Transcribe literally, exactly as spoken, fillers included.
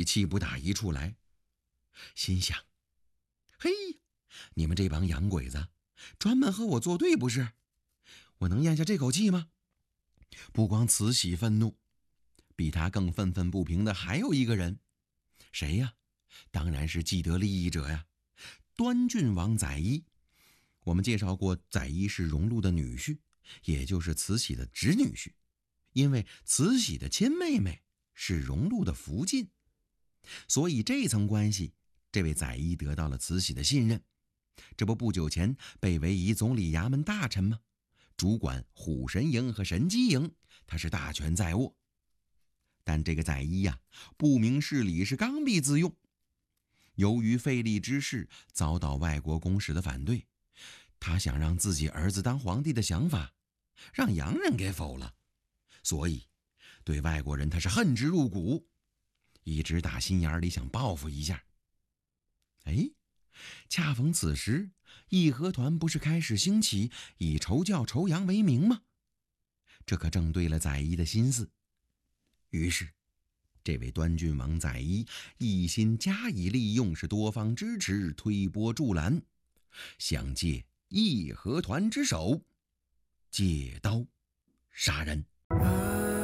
气不打一处来，心想：嘿，你们这帮洋鬼子，专门和我作对不是？我能咽下这口气吗？不光慈禧愤怒，比他更愤愤不平的还有一个人，谁呀？当然是既得利益者呀，端郡王载漪。我们介绍过，载漪是荣禄的女婿，也就是慈禧的侄女婿，因为慈禧的亲妹妹是荣禄的福晋，所以这层关系，这位载漪得到了慈禧的信任。这不不久前被委以总理衙门大臣吗？主管虎神营和神机营，他是大权在握。但这个载漪呀，不明事理，是刚愎自用。由于废立之事遭到外国公使的反对，他想让自己儿子当皇帝的想法，让洋人给否了，所以对外国人他是恨之入骨，一直打心眼里想报复一下。哎，恰逢此时，义和团不是开始兴起，以仇教仇洋为名吗？这可正对了载漪的心思。于是这位端郡王载漪一心加以利用，是多方支持，推波助澜，想借义和团之手借刀杀人。